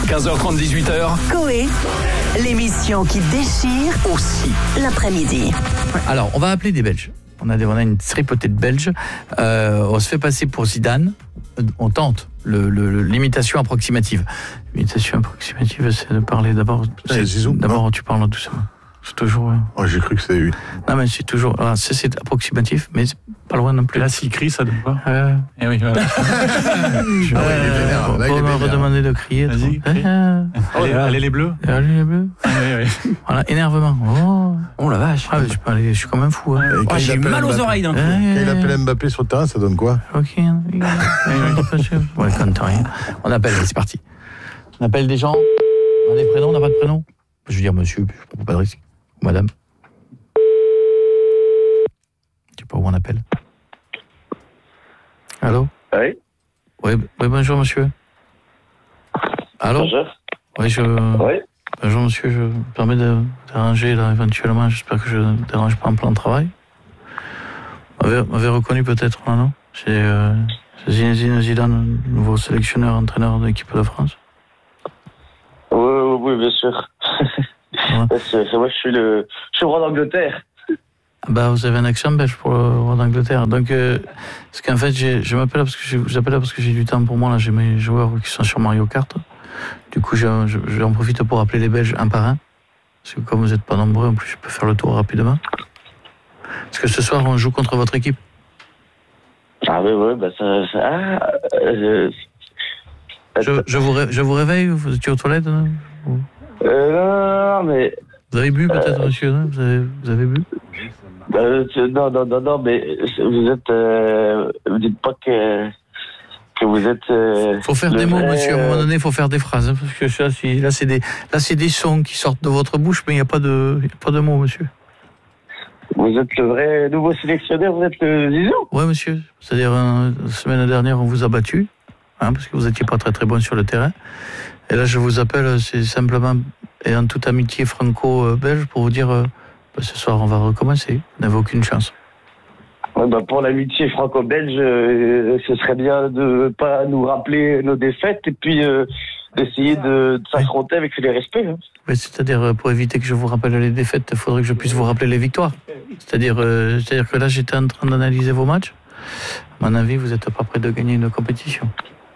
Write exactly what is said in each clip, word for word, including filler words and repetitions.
quinze heures trente, dix-huit heures. Coé, l'émission qui déchire aussi l'après-midi. Alors, on va appeler des Belges. On a, des, on a une tripotée de Belges. Euh, on se fait passer pour Zidane. On tente le, le, l'imitation approximative. L'imitation approximative, c'est de parler d'abord. C'est Zizou. D'abord, tu parles doucement. C'est toujours. Oh, j'ai cru que c'était lui. Non, mais c'est toujours. Alors, c'est, c'est approximatif, mais c'est pas loin non plus. Là, s'il crie, ça donne pas. Euh... Eh oui, voilà. Je vais euh, pas me redemander de crier. Vas-y, trop. crie. Euh... Allez, allez, les bleus. Allez, les bleus. Oui, oui. Voilà, énervement. Oh, Oh la vache. ah, je, peux aller, je suis comme un fou. Hein. Et quand Oh, il j'ai eu appelle mal aux Mbappé- oreilles d'un coup. Quand il appelle Mbappé sur le terrain, ça donne quoi? Ok. Ouais, compte rien. On appelle, c'est parti. On appelle des gens. On a des prénoms, on n'a pas de prénom. Je veux dire monsieur, je ne prends pas de risque. Madame. Je sais pas où on appelle. Allô? Oui. Oui, oui, bonjour monsieur. Allô? Bonjour. Oui, je... Oui. Bonjour monsieur, je me permets de déranger là éventuellement, j'espère que je ne dérange pas en plein travail. Vous m'avez, m'avez reconnu peut-être là, non? C'est, euh, c'est Zinedine Zidane, nouveau sélectionneur, entraîneur de l'équipe de France. Oui, oui, oui, bien sûr. Ouais. c'est, c'est moi, je suis le, je suis le roi d'Angleterre. Bah, vous avez un accent belge pour le roi d'Angleterre. Donc, euh, parce qu'en fait, j'ai, je m'appelle parce que j'ai, j'appelle parce que j'ai du temps pour moi. Là, j'ai mes joueurs qui sont sur Mario Kart. Du coup, j'en, j'en profite pour appeler les Belges un par un. Parce que comme vous n'êtes pas nombreux, en plus, je peux faire le tour rapidement. Parce que ce soir, on joue contre votre équipe. Ah oui, oui, bah ça, ça ah, euh, Je, je, vous, ré, je vous réveille, vous étiez aux toilettes non euh, non, non, mais Vous avez bu peut-être, euh, monsieur non vous, avez, vous avez bu euh, non, non, non, non, mais vous êtes, euh, vous dites pas que que vous êtes. Il euh, faut faire des mots, vrai... monsieur. À un moment donné, il faut faire des phrases, hein, parce que ça, c'est, là, c'est des, là, c'est des sons qui sortent de votre bouche, mais il n'y a pas de, il y a pas de mots, monsieur. Vous êtes le vrai nouveau sélectionneur, vous êtes le Zizou? Oui, monsieur. C'est-à-dire, euh, la semaine dernière, on vous a battu, hein, parce que vous n'étiez pas très très bon sur le terrain. Et là, je vous appelle, c'est simplement, et en toute amitié franco-belge, pour vous dire, euh, bah, ce soir, on va recommencer. Vous n'avez aucune chance. Ouais, bah pour l'amitié franco-belge, euh, ce serait bien de ne pas nous rappeler nos défaites et puis euh, d'essayer de, de s'affronter avec les respects. Hein. Oui, c'est-à-dire, pour éviter que je vous rappelle les défaites, il faudrait que je puisse vous rappeler les victoires. C'est-à-dire, euh, c'est-à-dire que là, j'étais en train d'analyser vos matchs. À mon avis, vous n'êtes pas prêt de gagner une compétition.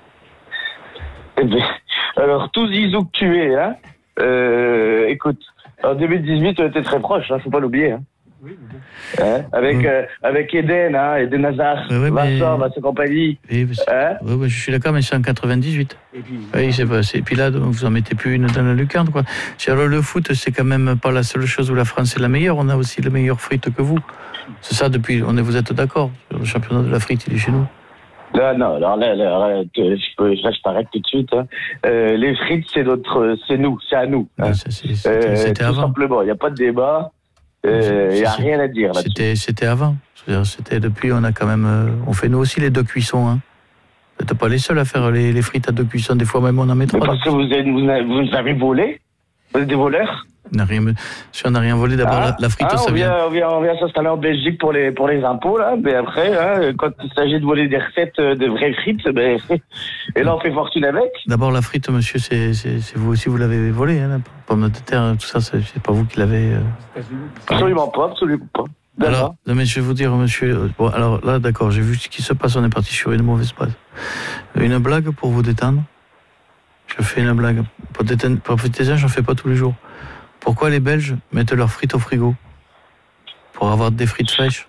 Eh bien, alors, tout Zizou que tu es, hein, euh, écoute, en deux mille dix-huit, tu étais très proche, hein, faut pas l'oublier. Hein. Oui, hein, avec, oui. euh, avec Eden, hein, Eden Hazard, oui, oui, Vincent, mais... Vincent compagnie. Oui, hein oui, oui, je suis d'accord, mais c'est en quatre-vingt-dix-huit. Et puis, oui, c'est pas, c'est... Et puis là, vous en mettez plus une dans la lucarne, quoi. Alors, le foot, c'est quand même pas la seule chose où la France est la meilleure. On a aussi le meilleur frites que vous. C'est ça, depuis. On est, vous êtes d'accord? Le championnat de la frite, il est chez nous. Non, non, alors là, là, là, je, peux, là je t'arrête tout de suite. Hein. Euh, les frites, c'est notre, c'est nous, c'est à nous. Hein. C'est, c'est, c'était, euh, c'était tout avant. Simplement, il n'y a pas de débat. Il euh, n'y a rien à dire là-dessus. C'était, c'était avant. C'est-à-dire, c'était depuis, on a quand même, euh, on fait nous aussi les deux cuissons. Hein. Vous n'êtes pas les seuls à faire les, les frites à deux cuissons. Des fois même, on en met trois. Mais parce que vous, êtes, vous, avez, vous avez volé. Vous êtes des voleurs. On n'a rien, si on n'a rien volé, d'abord ah, la, la frite, ah, ça on vient. vient. On vient, on vient s'installer en Belgique pour les, pour les impôts, là, mais après, hein, quand il s'agit de voler des recettes de vraies frites, ben, et là on fait fortune avec. D'abord la frite, monsieur, c'est, c'est, c'est vous aussi, vous l'avez volé, hein, la pomme de terre, tout ça, c'est, c'est pas vous qui l'avez. Euh... Absolument pas, absolument pas. D'accord. Alors, non, mais je vais vous dire, monsieur, bon, alors là, d'accord, j'ai vu ce qui se passe, on est parti sur une mauvaise base. Une blague pour vous détendre. Je fais une blague. Pour détendre, pour détendre, j'en fais pas tous les jours. Pourquoi les Belges mettent leurs frites au frigo? Pour avoir des frites fraîches.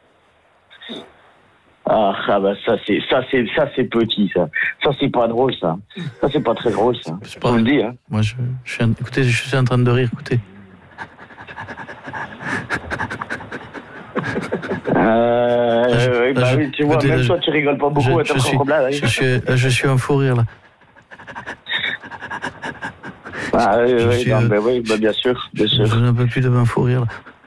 Ah, ah bah ça c'est ça c'est ça c'est petit ça. Ça c'est pas drôle ça. Ça c'est pas très drôle ça. C'est pas, je vous le dis hein. Moi je, je suis en, écoutez, je suis en train de rire, écoutez. Euh, là, je, oui, bah là, oui, tu vois, écoutez, même là, toi tu rigoles pas beaucoup à ta propre blague. Je suis, là, je suis en fou rire là. Ah oui, oui, suis, non, euh, bah, oui bah, bien sûr, bien je, sûr. Je n'en peux plus de m'en fou rire là.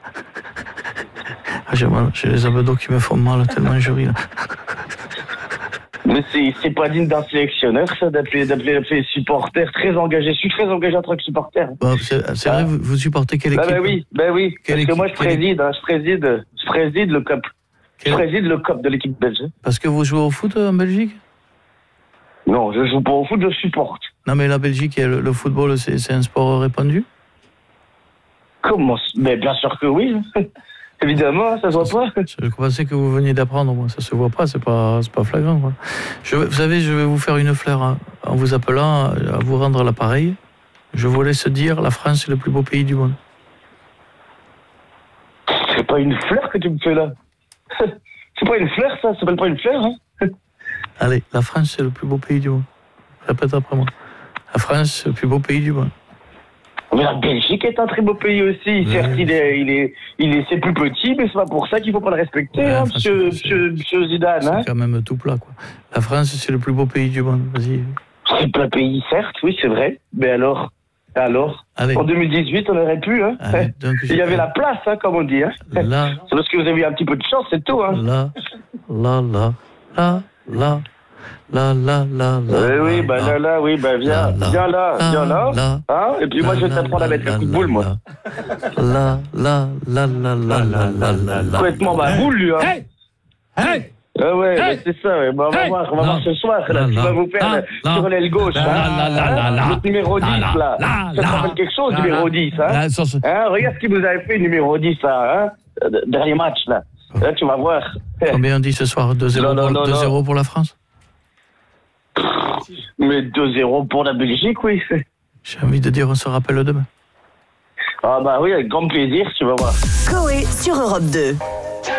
Ah, j'ai mal, j'ai les abdos qui me font mal tellement je ris là. Mais c'est, c'est pas digne d'un sélectionneur ça d'appeler, d'appeler, d'appeler les supporters très engagés. Je suis très engagé en tant que supporter. Bon, c'est, c'est ah. vrai, vous, vous supportez quelle équipe? Bah, bah oui, bah oui. Quelle parce équipe, que moi je préside, hein, je préside, je préside le C O P. Quelle... Je préside le C O P de l'équipe belge. Parce que vous jouez au foot en Belgique? Non, je joue pas au foot, je supporte. Non, mais la Belgique, le, le football, c'est, c'est un sport répandu? Comment? Mais bien sûr que oui. Évidemment, ça se voit pas. Je pensais que vous veniez d'apprendre, moi. Ça se voit pas, c'est pas, c'est pas flagrant, quoi. Je, vous savez, je vais vous faire une fleur hein, en vous appelant à vous rendre l'appareil. Je vous laisse dire, la France est le plus beau pays du monde. C'est pas une fleur que tu me fais là. C'est pas une fleur, ça. Ça s'appelle pas une fleur, hein. Allez, la France, c'est le plus beau pays du monde. Répète après moi. La France, c'est le plus beau pays du monde. Mais la Belgique est un très beau pays aussi. Ouais. Certes, il est, il est, il est, c'est plus petit, mais c'est pas pour ça qu'il faut pas le respecter, Ouais, hein, enfin, monsieur, c'est- monsieur, monsieur Zidane, C'est hein. quand même tout plat, quoi. La France, c'est le plus beau pays du monde. Vas-y. C'est pas un pays, certes, oui, c'est vrai. Mais alors, alors, Allez. en deux mille dix-huit, on aurait pu, hein. Allez, donc, Il y avait la place, hein, comme on dit, hein. Là, C'est parce que vous avez eu un petit peu de chance, c'est tout, hein. là, là, là, là, là, là, là, là, Oui, là. oui, bah là, là, oui, bah viens, Là, là. viens là, viens là, Là. hein. Et puis moi, je vais t'apprendre à mettre un coup de boule, moi. Là, là, là, là, là, là, là, là, là. Complètement ma boule, lui, hein. Hey Hey Ah ouais, Hey bah, c'est ça, ouais. Bah, on va Hey voir, on va Là. voir ce soir, là, Là, tu là. vas vous faire Là, euh, là. sur l'aile gauche, Là, hein. là, là, Hein, là, là. le numéro dix, Là, là. là, Ça là. s'appelle quelque chose, Là, numéro là. dix, hein. Là, ça, c'est- Hein, regarde ce que vous avez fait, numéro dix, là, hein. Euh, Dernier match, là. Là, tu vas voir. Combien on dit ce soir? deux zéro Non, non, pour, non, deux non. zéro pour la France? Mais deux zéro pour la Belgique, oui. J'ai envie de dire, on se rappelle demain. Ah bah oui, avec grand plaisir, tu vas voir. Coé sur Europe deux.